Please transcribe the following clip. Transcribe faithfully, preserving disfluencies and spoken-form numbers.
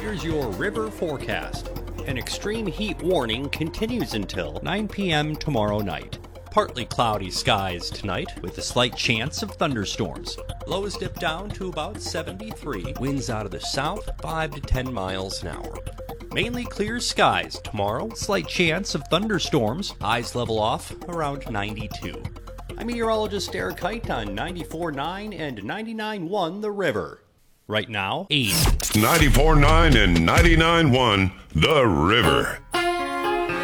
Here's your river forecast. An extreme heat warning continues until nine p.m. tomorrow night. Partly cloudy skies tonight with a slight chance of thunderstorms. Lows dip down to about seventy-three. Winds out of the south, five to ten miles an hour. Mainly clear skies tomorrow. Slight chance of thunderstorms. Highs level off around ninety-two. I'm meteorologist Eric Kite on ninety-four point nine and ninety-nine point one The River. Right now, eight. ninety-four point nine and ninety-nine point one The River.